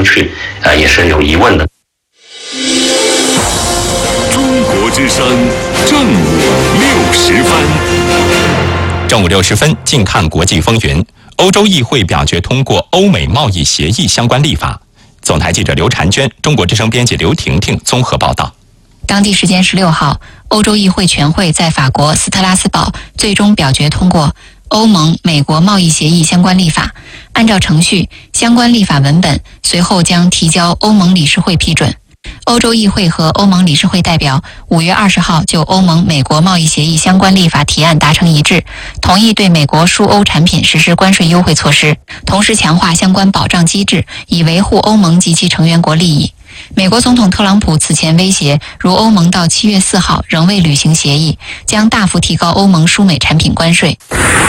出去，也是有疑问的。 中国之声正午60分。 正午60分，近看国际风云。欧洲议会表决通过欧美贸易协议相关立法。总台记者刘婵娟，中国之声编辑刘婷婷综合报道。 当地时间16号，欧洲议会全会在法国斯特拉斯堡最终表决通过欧盟美国贸易协议相关立法。按照程序，相关立法文本随后将提交欧盟理事会批准。欧洲议会和欧盟理事会代表5月20号就欧盟美国贸易协议相关立法提案达成一致，同意对美国输欧产品实施关税优惠措施，同时强化相关保障机制，以维护欧盟及其成员国利益。美国总统特朗普此前威胁，如欧盟到7月4号仍未履行协议，将大幅提高欧盟输美产品关税。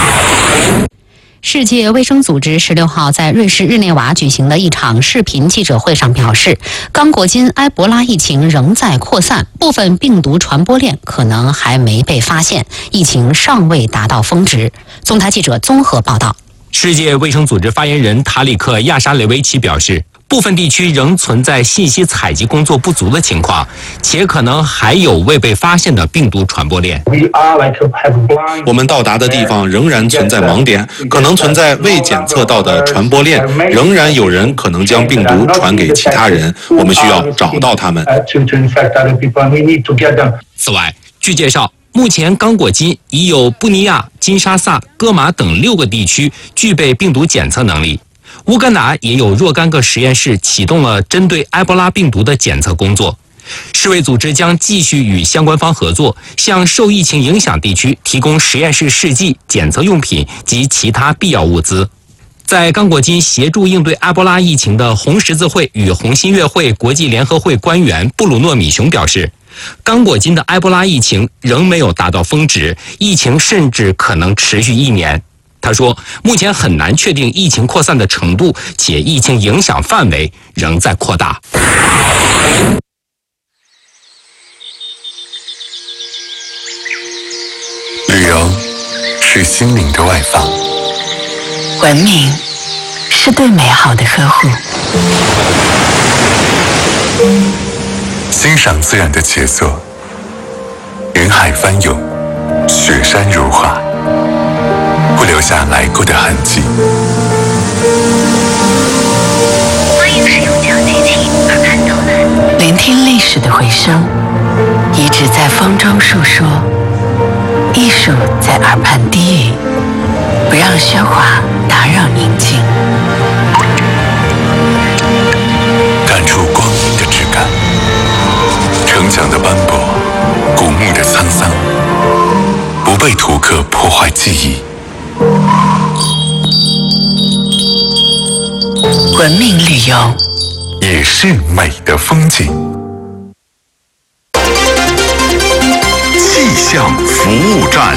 世界卫生组织16号在瑞士日内瓦举行的一场视频记者会上表示，刚果金埃博拉疫情仍在扩散，部分病毒传播链可能还没被发现，疫情尚未达到峰值。总台记者综合报道。 世界卫生组织发言人塔里克·亚沙雷维奇表示，部分地区仍存在信息采集工作不足的情况，且可能还有未被发现的病毒传播链。 我们到达的地方仍然存在盲点，可能存在未检测到的传播链，仍然有人可能将病毒传给其他人，我们需要找到他们。 此外，据介绍，目前刚果金已有布尼亚、金沙萨、戈马等6个地区具备病毒检测能力。乌干达也有若干个实验室启动了针对埃博拉病毒的检测工作。世卫组织将继续与相关方合作，向受疫情影响地区提供实验室试剂、检测用品及其他必要物资。在刚果金协助应对埃博拉疫情的红十字会与红新月会国际联合会官员布鲁诺·米雄表示，刚果金的埃博拉疫情仍没有达到峰值，疫情甚至可能持续1年。他说，目前很难确定疫情扩散的程度，且疫情影响范围仍在扩大。 旅游是心灵的外放， 文明是对美好的呵护， 欣赏自然的杰作，云海翻涌，雪山如画，不留下来过的痕迹。 欢迎使用调节器耳畔导览，聆听历史的回声，遗址在风中述说，艺术在耳畔低语，不让喧哗打扰宁静。 感触光阴的质感，城墙的斑驳，古墓的沧桑，不被图刻破坏记忆。 文明旅游也是美的风景。气象服务站。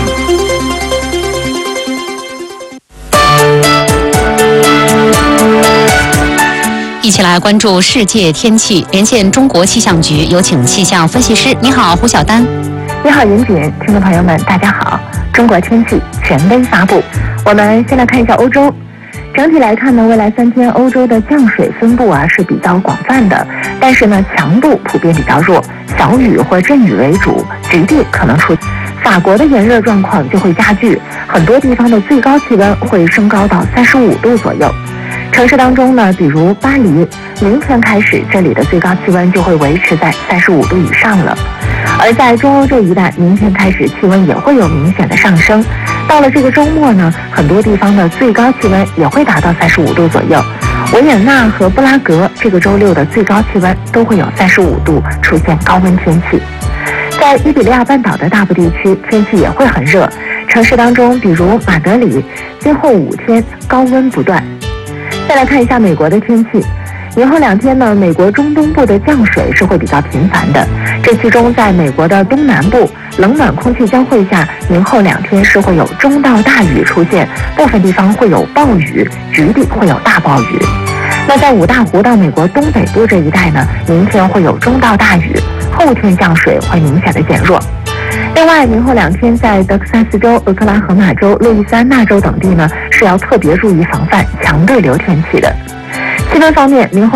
一起来关注世界天气，连线中国气象局，有请气象分析师。你好，胡晓丹。 你好，严谨，听众朋友们，大家好。中国天气权威发布，我们先来看一下欧洲。整体来看呢，未来3天欧洲的降水分布是比较广泛的，但是呢强度普遍比较弱，小雨或阵雨为主，局地可能出。法国的炎热状况就会加剧，很多地方的最高气温会升高到35度左右。城市当中呢，比如巴黎，明天开始这里的最高气温就会维持在35度以上了。而在中欧这一带，明天开始气温也会有明显的上升。到了这个周末呢，很多地方的最高气温也会达到35度左右。维也纳和布拉格这个周6的最高气温都会有35度，出现高温天气。在伊比利亚半岛的大部地区，天气也会很热。城市当中，比如马德里，今后5天高温不断。再来看一下美国的天气。明后2天呢，美国中东部的降水是会比较频繁的。这其中，在美国的东南部，冷暖空气交汇下，明后2天是会有中到大雨出现，部分地方会有暴雨，局地会有大暴雨。那在五大湖到美国东北部这一带呢，明天会有中到大雨，后天降水会明显的减弱。另外，明后2天在德克萨斯州、俄克拉荷马州、路易斯安那州等地呢，是要特别注意防范强对流天气的。气温方面，明后